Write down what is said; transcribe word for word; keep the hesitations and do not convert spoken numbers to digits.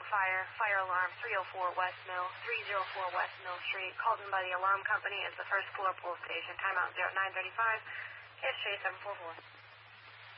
fire. Fire alarm three oh four West Mill, three oh four West Mill Street. Called in by the alarm company. It's the first floor pool station. Timeout nine thirty-five. History seven four four.